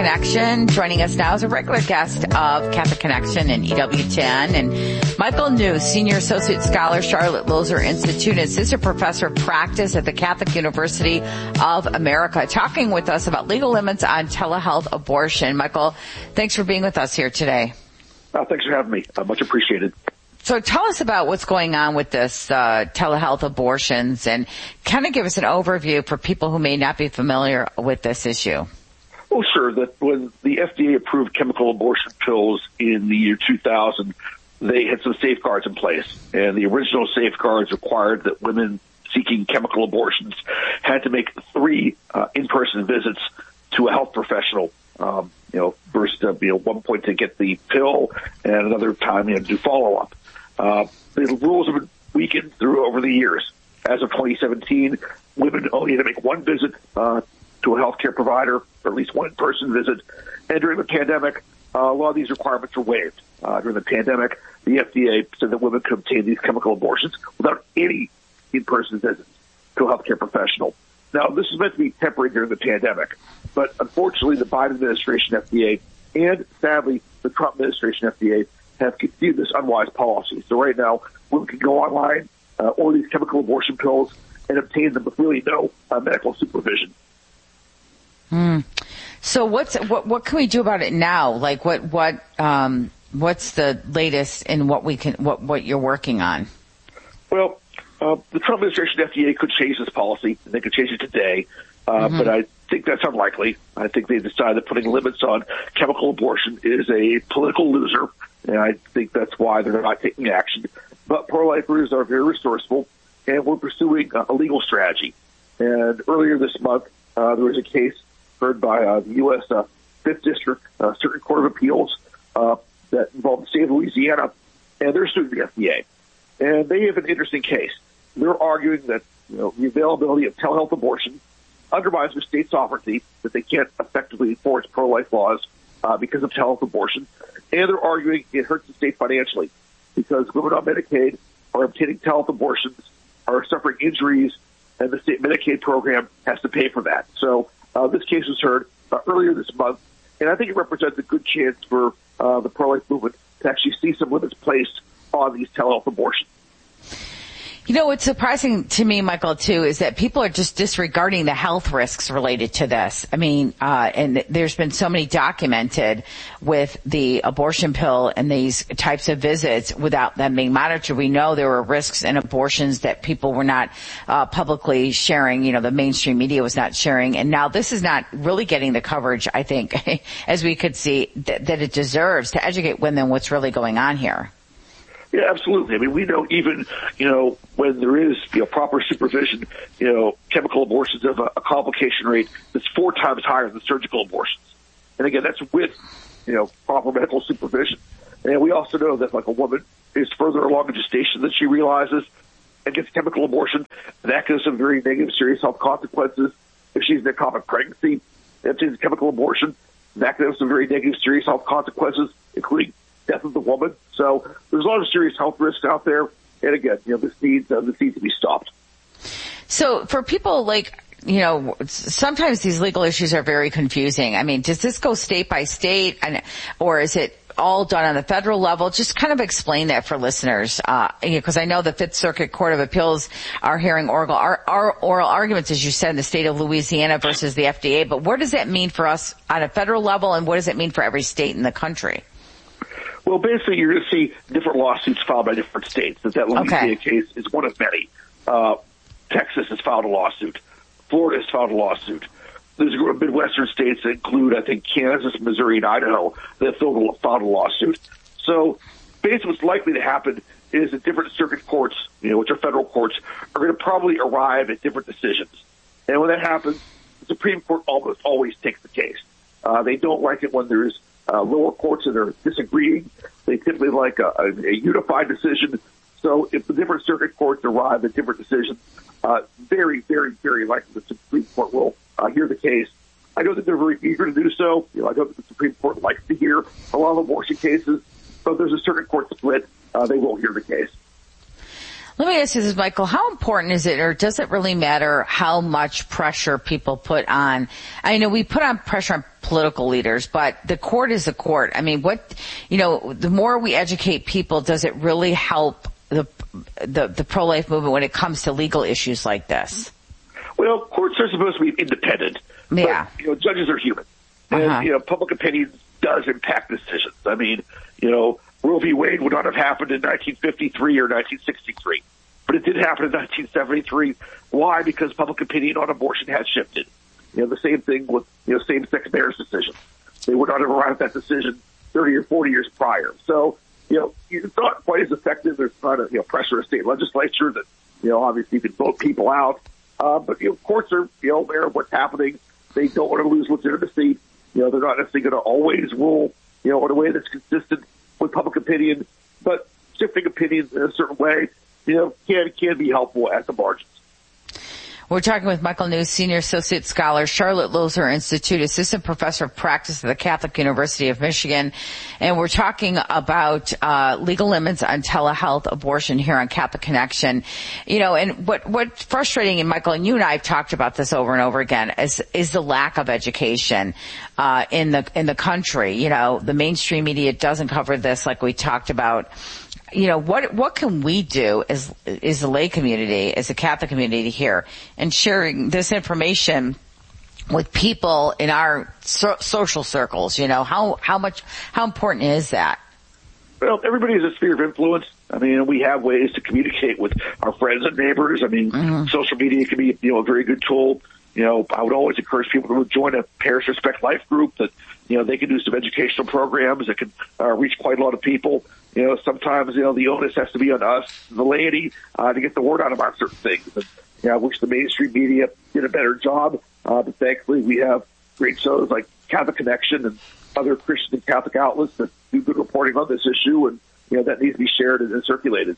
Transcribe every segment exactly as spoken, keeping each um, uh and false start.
Connection. Joining us now is a regular guest of Catholic Connection and E W ten, and Michael New, Senior Associate Scholar, Charlotte Lozer Institute, and Assistant Professor of Practice at the Catholic University of America, talking with us about legal limits on telehealth abortion. Michael, thanks for being with us here today. Uh, thanks for having me. Uh, much appreciated. So tell us about what's going on with this uh, telehealth abortions, and kind of give us an overview for people who may not be familiar with this issue. Well, sure. That when the F D A approved chemical abortion pills in the year two thousand, they had some safeguards in place, and the original safeguards required that women seeking chemical abortions had to make three uh, in-person visits to a health professional. Um, you know, first, uh, you know, one point to get the pill, and another time you had to do follow-up. Uh, the rules have been weakened through over the years. As of twenty seventeen, women only had to make one visit uh, to a healthcare provider, or at least one in-person visit. And during the pandemic, uh, a lot of these requirements were waived. Uh, during the pandemic, the F D A said that women could obtain these chemical abortions without any in-person visits to a healthcare professional. Now, this is meant to be temporary during the pandemic, but unfortunately, the Biden administration F D A and, sadly, the Trump administration F D A have continued this unwise policy. So right now, women can go online, uh, order these chemical abortion pills, and obtain them with really no uh, medical supervision. Hmm. So what's what? What can we do about it now? Like, what? What? Um, what's the latest in what we can? What? What you're working on? Well, uh, the Trump administration F D A could change this policy. They could change it today, uh, mm-hmm. but I think that's unlikely. I think they decided that putting limits on chemical abortion is a political loser. And I think that's why they're not taking action. But pro-lifers are very resourceful, and we're pursuing a legal strategy. And earlier this month, uh, there was a case heard by uh, the U S Uh, Fifth District uh, Circuit Court of Appeals uh, that involved the state of Louisiana, and they're suing the F D A. And they have an interesting case. They're arguing that you know, the availability of telehealth abortion undermines their state sovereignty, that they can't effectively enforce pro-life laws uh, because of telehealth abortion. And they're arguing it hurts the state financially because women on Medicaid are obtaining telehealth abortions, are suffering injuries, and the state Medicaid program has to pay for that. So uh, this case was heard uh, earlier this month, and I think it represents a good chance for uh, the pro-life movement to actually see some limits placed on these telehealth abortions. You know, what's surprising to me, Michael, too, is that people are just disregarding the health risks related to this. I mean, uh, and there's been so many documented with the abortion pill and these types of visits without them being monitored. We know there were risks in abortions that people were not uh, publicly sharing. You know, the mainstream media was not sharing. And now this is not really getting the coverage, I think, as we could see, that, that it deserves to educate women what's really going on here. Yeah, absolutely. I mean, we know even, you know, when there is, you know, proper supervision, you know, chemical abortions have a, a complication rate that's four times higher than surgical abortions. And again, that's with, you know, proper medical supervision. And we also know that, like, a woman is further along in gestation than she realizes and gets chemical abortion. That can have some very negative, serious health consequences. If she's in a common pregnancy and she's a chemical abortion, that can have some very negative, serious health consequences, including death of the woman. So there's a lot of serious health risks out there. And again, you know, this needs, uh, this needs to be stopped. So for people like, you know, sometimes these legal issues are very confusing. I mean, does this go state by state, and, or is it all done on the federal level? Just kind of explain that for listeners, uh, because I know the Fifth Circuit Court of Appeals are hearing oral, are, oral arguments, as you said, in the state of Louisiana versus the F D A. But what does that mean for us on a federal level, and what does it mean for every state in the country? Well, basically, you're going to see different lawsuits filed by different states. That that Louisiana okay. case is one of many. Uh, Texas has filed a lawsuit. Florida has filed a lawsuit. There's a group of Midwestern states that include, I think, Kansas, Missouri, and Idaho that have filed a lawsuit. So basically what's likely to happen is that different circuit courts, you know, which are federal courts, are going to probably arrive at different decisions. And when that happens, the Supreme Court almost always takes the case. Uh, they don't like it when there's uh, lower courts that are disagreeing. They typically like a, a, a unified decision. So if the different circuit courts arrive at different decisions, uh, very, very, very likely the Supreme Court will uh, hear the case. I know that they're very eager to do so. You know, I know that the Supreme Court likes to hear a lot of abortion cases, but if there's a circuit court split, uh, they won't hear the case. Let me ask you this, Michael. How important is it, or does it really matter how much pressure people put on? I know we put on pressure on political leaders, but the court is the court. I mean, what, you know, the more we educate people, does it really help the the, the pro-life movement when it comes to legal issues like this? Well, courts are supposed to be independent. Yeah. But, you know, judges are human. And, uh-huh. you know, public opinion does impact decisions. I mean, you know, Roe v. Wade would not have happened in nineteen fifty-three or nineteen sixty-three. But it did happen in nineteen seventy-three. Why? Because public opinion on abortion had shifted. You know, the same thing with, you know, same-sex marriage decisions. They would not have arrived at that decision thirty or forty years prior. So, you know, it's not quite as effective. There's not a, you know, pressure of state legislature that, you know, obviously you can vote people out. Uh, but, you know, courts are, you know, aware of what's happening. They don't want to lose legitimacy. You know, they're not necessarily going to always rule, you know, in a way that's consistent with public opinion, but shifting opinions in a certain way, you know, can can be helpful at the margins. We're talking with Michael New, Senior Associate Scholar, Charlotte Lozer Institute, Assistant Professor of Practice at the Catholic University of Michigan. And we're talking about uh legal limits on telehealth abortion here on Catholic Connection. You know, and what what's frustrating, and Michael, and you and I have talked about this over and over again, is is the lack of education uh in the in the country. You know, the mainstream media doesn't cover this like we talked about. You know, what, what can we do as, as a lay community, as a Catholic community here, and sharing this information with people in our so, social circles? You know, how, how much, how important is that? Well, everybody has a sphere of influence. I mean, we have ways to communicate with our friends and neighbors. I mean, mm-hmm. social media can be, you know, a very good tool. You know, I would always encourage people to join a Parish Respect Life group that, you know, they can do some educational programs that can uh, reach quite a lot of people. You know, sometimes, you know, the onus has to be on us, the laity, uh, to get the word out about certain things. And, you know, I wish the mainstream media did a better job. Uh, but thankfully we have great shows like Catholic Connection and other Christian and Catholic outlets that do good reporting on this issue. And, you know, that needs to be shared and, and circulated.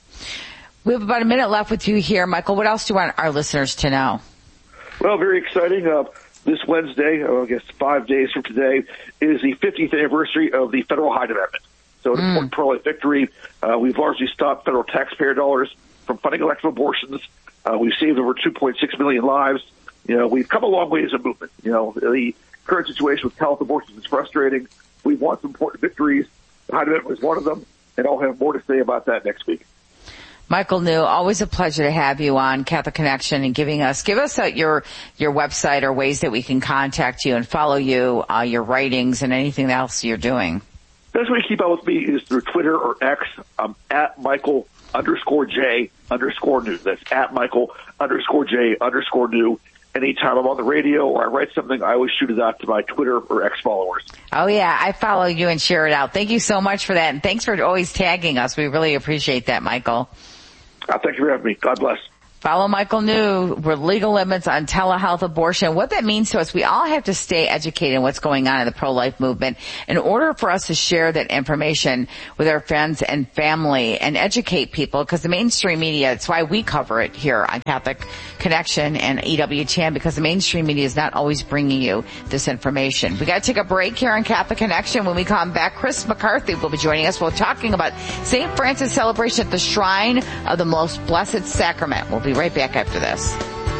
We have about a minute left with you here, Michael. What else do you want our listeners to know? Well, very exciting. Uh, this Wednesday, oh, I guess five days from today, is the fiftieth anniversary of the Federal Hyde Amendment. So an mm. important pro-life victory. Uh, we've largely stopped federal taxpayer dollars from funding elective abortions. Uh, we've saved over two point six million lives. You know, we've come a long way as a movement. You know, the current situation with health abortions is frustrating. We've won some important victories. The Hyde Amendment was one of them, and I'll have more to say about that next week. Michael New, always a pleasure to have you on Catholic Connection and giving us, give us uh, your, your website or ways that we can contact you and follow you, uh, your writings and anything else you're doing. The best way to keep up with me is through Twitter or X. I'm at Michael underscore J underscore New. That's at Michael underscore J underscore New. Anytime I'm on the radio or I write something, I always shoot it out to my Twitter or X followers. Oh, yeah. I follow you and share it out. Thank you so much for that. And thanks for always tagging us. We really appreciate that, Michael. Uh, thank you for having me. God bless. Follow Michael New with legal limits on telehealth abortion. What that means to us, we all have to stay educated on what's going on in the pro-life movement in order for us to share that information with our friends and family and educate people, because the mainstream media, it's why we cover it here on Catholic Connection and E W T N, because the mainstream media is not always bringing you this information. We got to take a break here on Catholic Connection. When we come back, Chris McCarthy will be joining us. We're talking about Saint Francis celebration at the Shrine of the Most Blessed Sacrament. We'll be right back after this.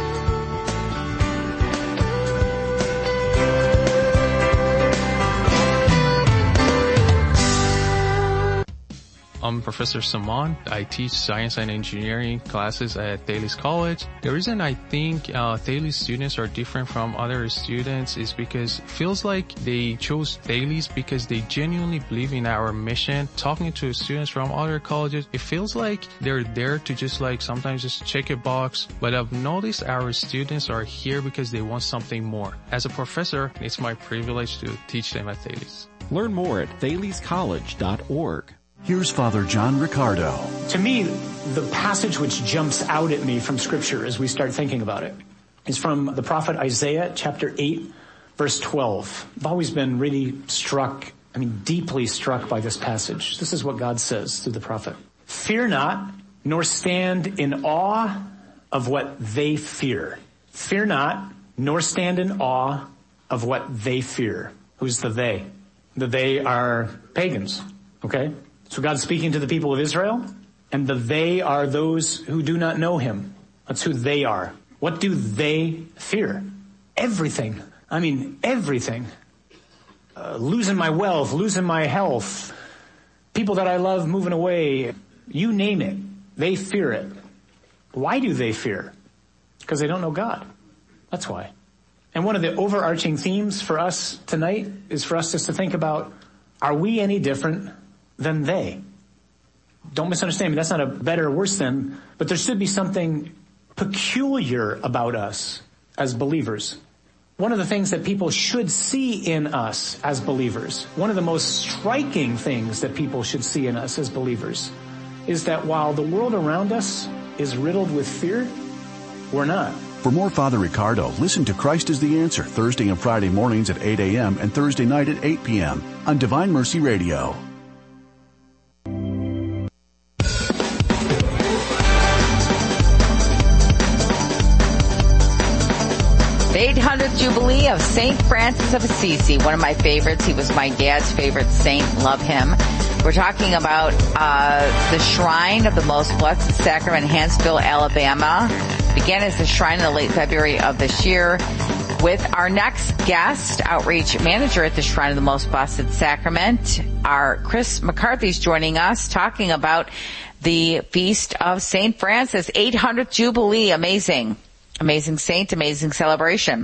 I'm Professor Saman. I teach science and engineering classes at Thales College. The reason I think uh, Thales students are different from other students is because it feels like they chose Thales because they genuinely believe in our mission. Talking to students from other colleges, it feels like they're there to just like sometimes just check a box. But I've noticed our students are here because they want something more. As a professor, it's my privilege to teach them at Thales. Learn more at thales college dot org. Here's Father John Riccardo. To me, the passage which jumps out at me from Scripture as we start thinking about it is from the prophet Isaiah, chapter eight, verse twelve. I've always been really struck, I mean, deeply struck by this passage. This is what God says through the prophet. Fear not, nor stand in awe of what they fear. Fear not, nor stand in awe of what they fear. Who's the they? The they are pagans, okay? So God's speaking to the people of Israel. And the they are those who do not know him. That's who they are. What do they fear? Everything. I mean, everything. Uh, losing my wealth, losing my health, people that I love moving away, you name it. They fear it. Why do they fear? Because they don't know God. That's why. And one of the overarching themes for us tonight is for us just to think about, are we any different than they? Don't misunderstand me. That's not a better or worse than, but there should be something peculiar about us as believers. One of the things that people should see in us as believers, one of the most striking things that people should see in us as believers, is that while the world around us is riddled with fear, we're not. For more Father Ricardo, listen to Christ is the Answer Thursday and Friday mornings at eight a.m. and Thursday night at eight p.m. on Divine Mercy Radio. The eight hundredth Jubilee of Saint Francis of Assisi, one of my favorites. He was my dad's favorite saint. Love him. We're talking about uh the Shrine of the Most Blessed Sacrament in Huntsville, Alabama. Began as a shrine in the late February of this year with our next guest, outreach manager at the Shrine of the Most Blessed Sacrament. Our Chris McCarthy is joining us, talking about the Feast of Saint Francis, eight hundredth Jubilee. Amazing. Amazing saint, amazing celebration.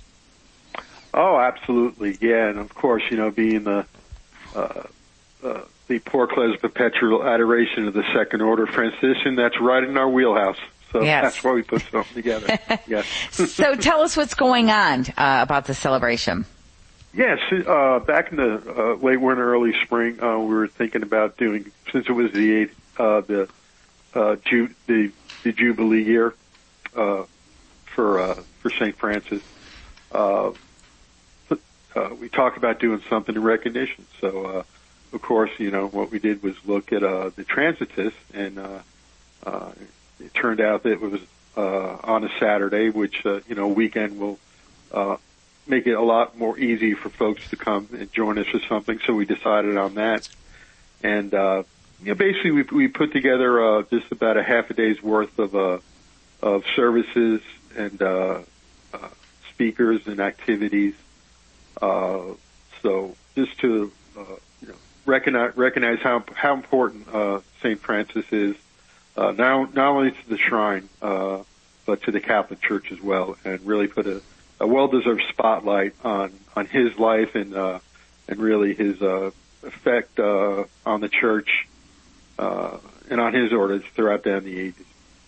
Oh, absolutely. Yeah, and of course, you know, being the uh, uh, the Porcla's perpetual adoration of the Second Order Franciscan, that's right in our wheelhouse. So yes. That's why we put something together. Yes. So tell us what's going on uh, about the celebration. Yes, uh, back in the uh, late winter, early spring, uh, we were thinking about doing, since it was the eighth, uh, the uh, Ju- the the Jubilee year uh, for uh, for Saint Francis. Uh, but, uh, we talked about doing something in recognition. So, uh, of course, you know, what we did was look at uh, the Transitus, and uh, uh, it turned out that it was uh, on a Saturday, which, uh, you know, weekend will uh, make it a lot more easy for folks to come and join us for something. So we decided on that. And, uh, you know, basically we, we put together uh, just about a half a day's worth of uh, of services and uh, uh, speakers and activities. Uh, so just to uh, you know, recognize recognize how how important uh, Saint Francis is, uh, not not only to the shrine uh, but to the Catholic Church as well, and really put a, a well-deserved spotlight on on his life and uh, and really his uh, effect uh, on the Church uh, and on his orders throughout down the ages.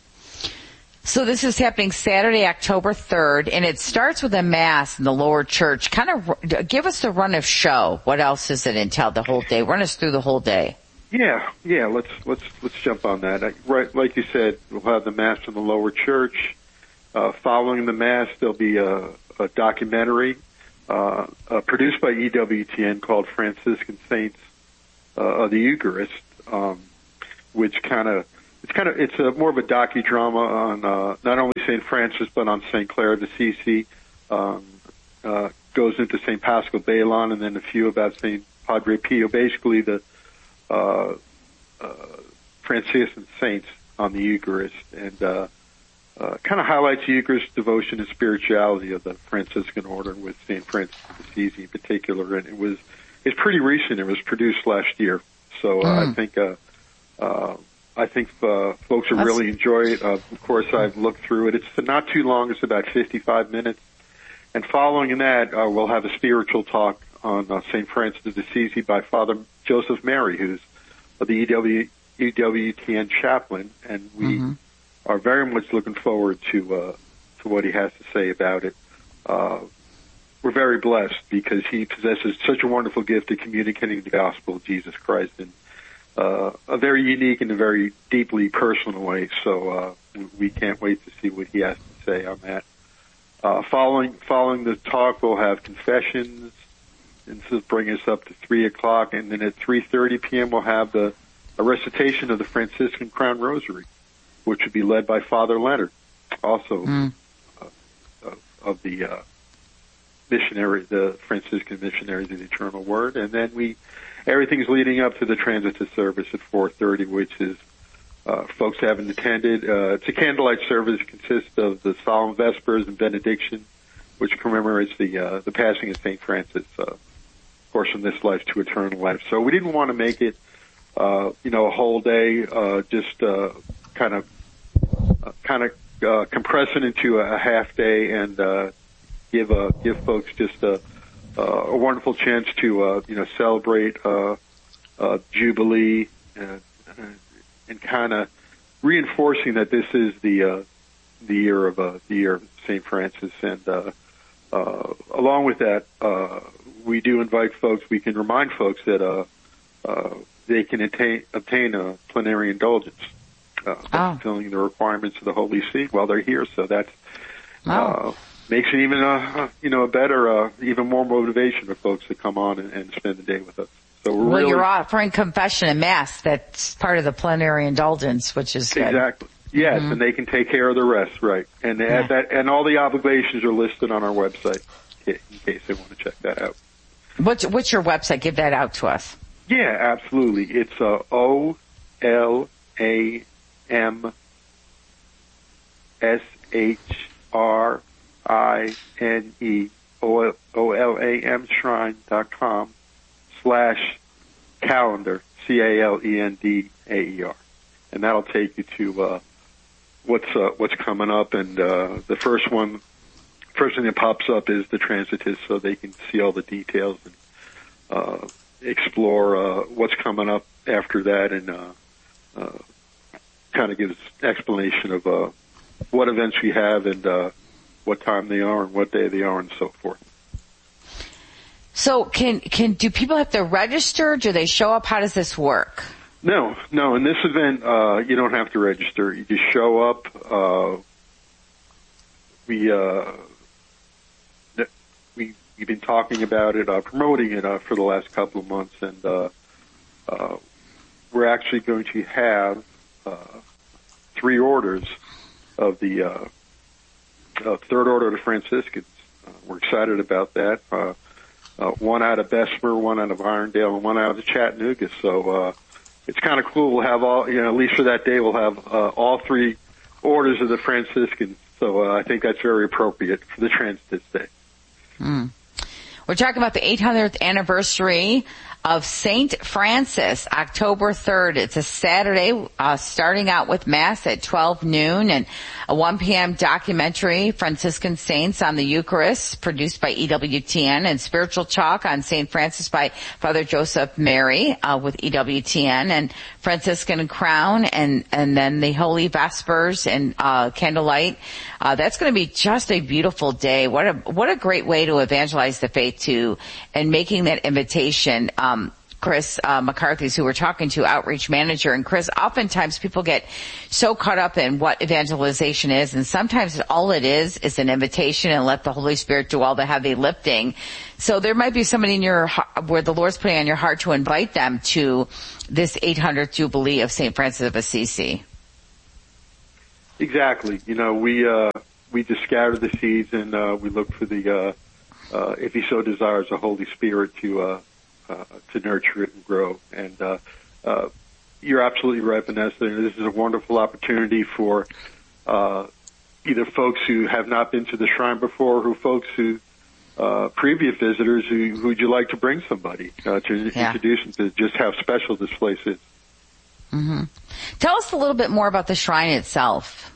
So this is happening Saturday, October third, and it starts with a mass in the lower church. Kind of give us a run of show. What else does it entail the whole day? Run us through the whole day. Yeah, yeah. Let's let's let's jump on that. I, right, like you said, we'll have the mass in the lower church. Uh, following the mass, there'll be a, a documentary uh, uh, produced by E W T N called Franciscan Saints uh, of the Eucharist, um, which kind of It's kind of, it's a more of a docudrama on, uh, not only Saint Francis, but on Saint Clare of Assisi, um, uh, goes into Saint Paschal Baylon, and then a few about Saint Padre Pio, basically the, uh, uh, Franciscan saints on the Eucharist, and, uh, uh, kind of highlights the Eucharist devotion and spirituality of the Franciscan order with Saint Francis of Assisi in particular, and it was, it's pretty recent. It was produced last year. So, uh, mm. I think, uh, uh, I think uh, folks will That's... really enjoy it. Uh, of course, I've looked through it. It's not too long. It's about fifty-five minutes. And following that, uh, we'll have a spiritual talk on uh, Saint Francis of Assisi by Father Joseph Mary, who's uh, the E W, E W T N chaplain. And we mm-hmm. are very much looking forward to uh, to what he has to say about it. Uh, we're very blessed because he possesses such a wonderful gift of communicating the gospel of Jesus Christ and Uh, a very unique and a very deeply personal way. So uh, we can't wait to see what he has to say on that. Uh, following following the talk, we'll have confessions, and this will bring us up to three o'clock. And then at three thirty p.m., we'll have the a recitation of the Franciscan Crown Rosary, which will be led by Father Leonard, also mm. uh, of the uh, missionary, the Franciscan missionaries of the Eternal Word. And then we. Everything's leading up to the Transitus service at four thirty, which is uh, folks haven't attended. Uh, it's a candlelight service. It consists of the Solemn Vespers and Benediction, which commemorates the uh, the passing of Saint Francis, uh, of course, from this life to eternal life. So we didn't want to make it, uh, you know, a whole day, uh, just uh, kind of, uh, kind of uh, compress it into a half day and uh, give uh, give folks just a, uh, a wonderful chance to, uh, you know, celebrate uh, uh, Jubilee and, and kind of reinforcing that this is the uh, the year of uh, the year of Saint Francis, and uh, uh, along with that, uh, we do invite folks. We can remind folks that uh, uh, they can attain, obtain a plenary indulgence, uh, by oh. fulfilling the requirements of the Holy See while they're here. So that's oh. uh, makes it even a you know a better, uh, even more motivation for folks to come on and, and spend the day with us. So we're well, really, you're offering confession and mass. That's part of the plenary indulgence, which is good. Exactly. Yes, mm-hmm. and they can take care of the rest, right? And yeah. that, and all the obligations are listed on our website in case they want to check that out. What's what's your website? Give that out to us. Yeah, absolutely. It's uh, O L A M S H R I N E O L A M shrine dot com slash calendar, C A L E N D A E R. And that'll take you to uh, what's uh, what's coming up. And uh, the first one, first thing that pops up is the Transitus, so they can see all the details and uh, explore uh, what's coming up after that, and uh, uh, kind of gives explanation of uh, what events we have and uh, what time they are and what day they are and so forth. So can can do people have to register? Do they show up? How does this work? No, no. In this event, uh, you don't have to register. You just show up. Uh, we, uh, we, we've been talking about it, uh, promoting it, uh, for the last couple of months, and, uh, uh, we're actually going to have, uh, three orders of the, uh, uh Third Order of the Franciscans. Uh, we're excited about that. Uh, uh, one out of Bessemer, one out of Irondale, and one out of Chattanooga. So, uh, it's kind of cool. We'll have all, you know, at least for that day, we'll have uh, all three orders of the Franciscans. So uh, I think that's very appropriate for the Transitus Day. Mm. We're talking about the eight hundredth anniversary of Saint Francis, October third. It's a Saturday, uh, starting out with Mass at twelve noon and a one p.m. documentary, Franciscan Saints on the Eucharist, produced by E W T N, and Spiritual Talk on Saint Francis by Father Joseph Mary, uh, with E W T N, and Franciscan Crown, and, and then the Holy Vespers and, uh, Candlelight. Uh, that's going to be just a beautiful day. What a, what a great way to evangelize the faith too, and making that invitation. Um, Chris uh, McCarthy's, who we're talking to, outreach manager. And Chris, oftentimes people get so caught up in what evangelization is, and sometimes all it is is an invitation and let the Holy Spirit do all the heavy lifting. So there might be somebody in your where the Lord's putting on your heart to invite them to this eight hundredth Jubilee of Saint Francis of Assisi. Exactly. You know, we uh, we just scatter the seeds, and uh, we look for the, uh, uh, if He so desires, the Holy Spirit to uh, uh, to nurture it and grow. And uh, uh, you're absolutely right, Vanessa. This is a wonderful opportunity for uh, either folks who have not been to the shrine before, or folks who uh, previous visitors who who would you like to bring somebody uh, to yeah. introduce them to just how special this place is. Mm-hmm. Tell us a little bit more about the shrine itself.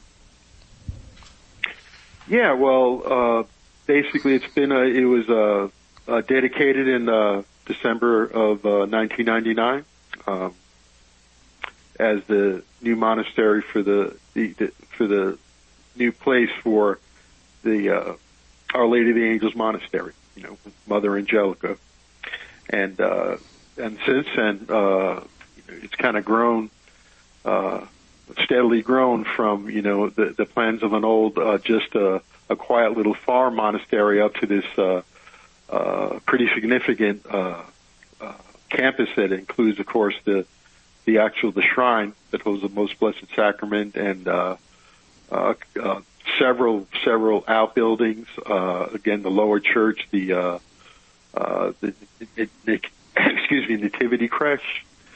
Yeah, well, uh, basically it's been, a, it was, uh, uh, dedicated in, uh, December of, uh, nineteen ninety-nine, um, as the new monastery for the, the, the, for the new place for the, uh, Our Lady of the Angels Monastery, you know, with Mother Angelica. And, uh, and since then, uh, it's kind of grown, uh, steadily grown from, you know, the, the plans of an old, uh, just a, a quiet little farm monastery up to this, uh, uh, pretty significant, uh, uh, campus that includes, of course, the, the actual, the shrine that holds the Most Blessed Sacrament, and, uh, uh, uh several, several outbuildings, uh, again, the lower church, the, uh, uh, the, the, the excuse me, Nativity Creche,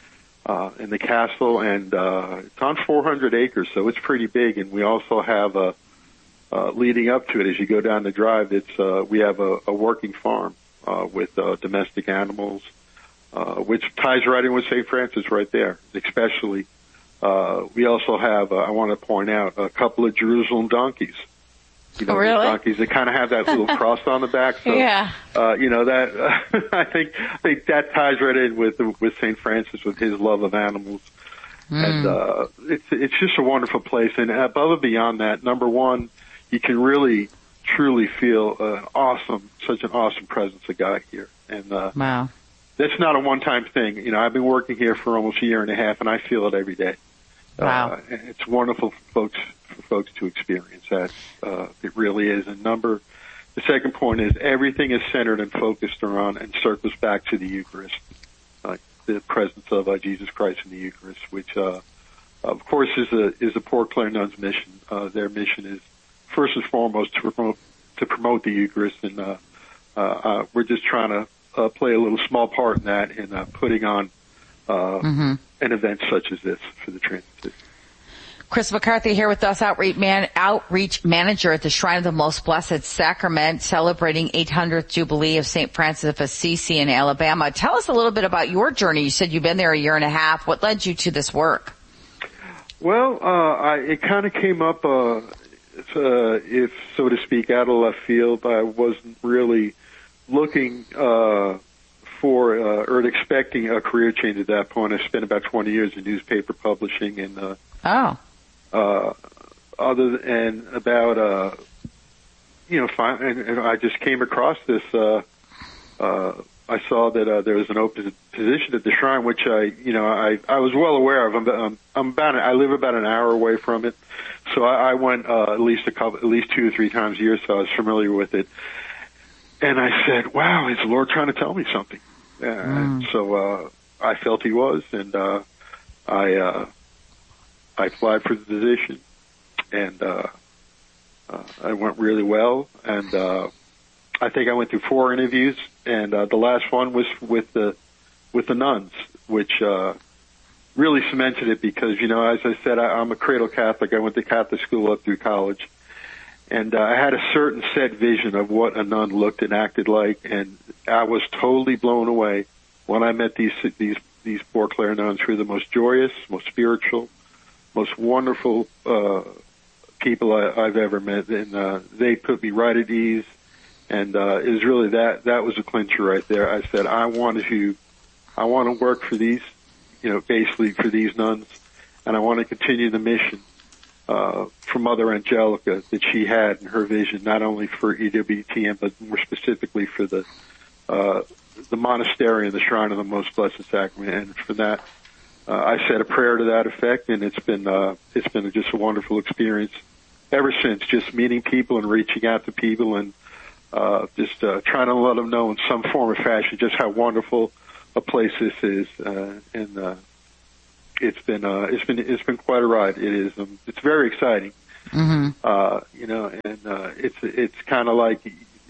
uh, in the castle, and uh, it's on four hundred acres, so it's pretty big. And we also have a uh, leading up to it, as you go down the drive, it's uh, we have a, a working farm uh, with uh, domestic animals, uh, which ties right in with Saint Francis right there. Especially, uh, we also have, uh, I want to point out, a couple of Jerusalem donkeys. You know, oh, really? donkeys that kind of have that little cross on the back. So, yeah. uh, you know, that, uh, I think, I think that ties right in with, with Saint Francis, with his love of animals. Mm. And, uh, it's, it's just a wonderful place. And above and beyond that, number one, you can really, truly feel, uh, awesome, such an awesome presence of God here. And, uh, wow. That's not a one-time thing. You know, I've been working here for almost a year and a half, and I feel it every day. Wow. Uh, it's wonderful for folks, for folks to experience that. Uh, it really is. And number, the second point is everything is centered and focused around and circles back to the Eucharist, like the presence of uh, Jesus Christ in the Eucharist, which, uh, of course is a, is the Port Clare Nuns mission. Uh, their mission is first and foremost to promote, to promote the Eucharist. And, uh, uh, uh we're just trying to, uh, play a little small part in that in, uh, putting on, uh, mm-hmm. an event such as this for the Transit. Chris McCarthy here with us, outreach, man, outreach manager at the Shrine of the Most Blessed Sacrament, celebrating eight hundredth Jubilee of Saint Francis of Assisi in Alabama. Tell us a little bit about your journey. You said you've been there a year and a half. What led you to this work? Well, uh, I, it kind of came up, uh, uh, if so to speak, out of left field. I wasn't really looking, uh, for, uh, or expecting a career change at that point. I spent about twenty years in newspaper publishing and, uh, oh. Uh, other than about, uh, you know, fine, and, and I just came across this, uh, uh, I saw that, uh, there was an open position at the shrine, which I, you know, I, I was well aware of. I'm, I'm, I'm about, I live about an hour away from it. So I, I went, uh, at least a couple, at least two or three times a year, so I was familiar with it. And I said, wow, is the Lord trying to tell me something? Uh, mm. So, uh, I felt he was, and, uh, I, uh, I applied for the position, and, uh, uh, I went really well, and, uh, I think I went through four interviews, and, uh, the last one was with the, with the nuns, which, uh, really cemented it because, you know, as I said, I, I'm a cradle Catholic. I went to Catholic school up through college. And uh, I had a certain set vision of what a nun looked and acted like, and I was totally blown away when I met these these these Port Clare nuns who are the most joyous, most spiritual, most wonderful uh, people I, I've ever met, and uh, they put me right at ease. And uh, it was really that that was a clincher right there. I said I want to I want to work for these, you know, basically for these nuns, and I want to continue the mission. Uh, from Mother Angelica that she had in her vision, not only for E W T N, but more specifically for the, uh, the monastery and the Shrine of the Most Blessed Sacrament. And for that, uh, I said a prayer to that effect, and it's been, uh, it's been just a wonderful experience ever since, just meeting people and reaching out to people and, uh, just, uh, trying to let them know in some form or fashion just how wonderful a place this is, uh, and, uh, It's been, uh, it's been, it's been quite a ride. It is, um, it's very exciting. Mm-hmm. Uh, you know, and, uh, it's, it's kind of like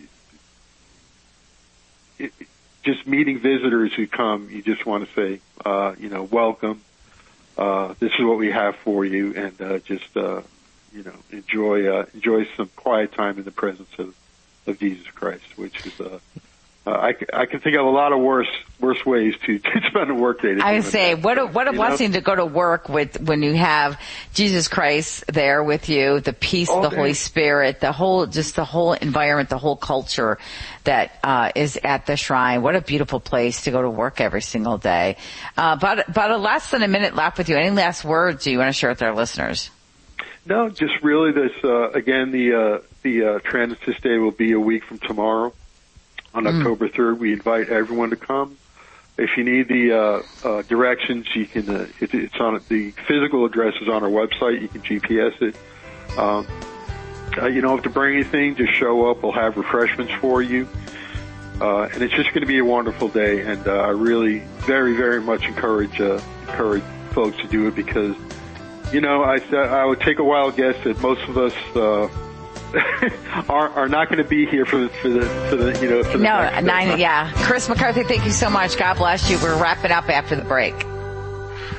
it, just meeting visitors who come. You just want to say, uh, you know, welcome. Uh, this is what we have for you. And, uh, just, uh, you know, enjoy, uh, enjoy some quiet time in the presence of, of Jesus Christ, which is, uh, Uh, I, I can think of a lot of worse worse ways to, to spend a work day. I would say, that. what a, what a you blessing know? to go to work with when you have Jesus Christ there with you, the peace, All the day. Holy Spirit, the whole, just the whole environment, the whole culture that uh is at the shrine. What a beautiful place to go to work every single day. Uh, about, about a less than a minute left with you. Any last words you want to share with our listeners? No, just really this, uh, again, the, uh, the, uh, Transit Day will be a week from tomorrow. On mm. October third, we invite everyone to come. If you need the uh, uh, directions, you can. Uh, it, it's on the physical address is on our website. You can G P S it. Um, uh, you don't have to bring anything. Just show up. We'll have refreshments for you, uh, and it's just going to be a wonderful day. And uh, I really, very, very much encourage uh, encourage folks to do it because, you know, I I would take a wild guess that most of us. Uh, are are not going to be here for the for the for the you know for the no next nine day. Yeah. Chris McCarthy, thank you so much. God bless you. We're wrapping up after the break.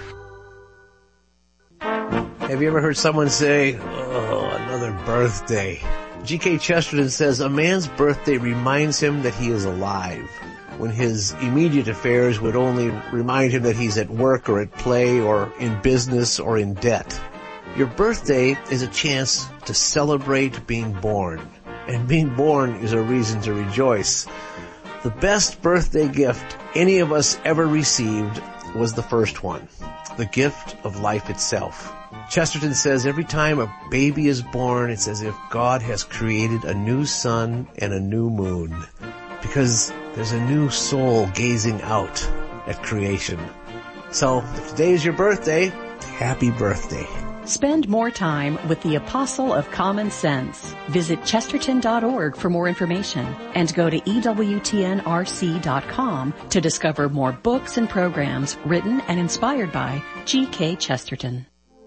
Have you ever heard someone say, oh, another birthday? G K Chesterton says, a man's birthday reminds him that he is alive, when his immediate affairs would only remind him that he's at work or at play or in business or in debt. Your birthday is a chance to celebrate being born, and being born is a reason to rejoice. The best birthday gift any of us ever received was the first one, the gift of life itself. Chesterton says every time a baby is born, it's as if God has created a new sun and a new moon, because there's a new soul gazing out at creation. So, if today is your birthday, happy birthday. Spend more time with the Apostle of Common Sense. Visit chesterton dot org for more information and go to E W T N R C dot com to discover more books and programs written and inspired by G K Chesterton.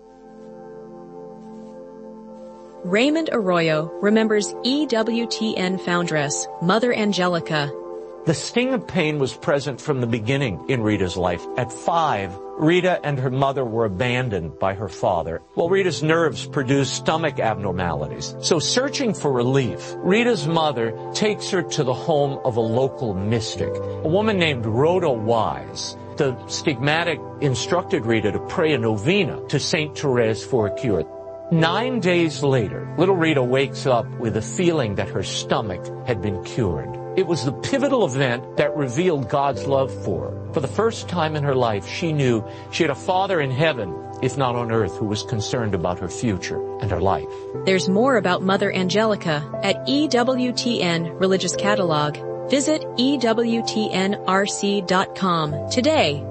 Raymond Arroyo remembers E W T N foundress, Mother Angelica. The sting of pain was present from the beginning in Rita's life. At five, Rita and her mother were abandoned by her father, while Rita's nerves produced stomach abnormalities. So searching for relief, Rita's mother takes her to the home of a local mystic, a woman named Rhoda Wise. The stigmatic instructed Rita to pray a novena to Saint Therese for a cure. Nine days later, little Rita wakes up with a feeling that her stomach had been cured. It was the pivotal event that revealed God's love for her. For the first time in her life, she knew she had a Father in heaven, if not on earth, who was concerned about her future and her life. There's more about Mother Angelica at E W T N Religious Catalog. Visit E W T N R C dot com today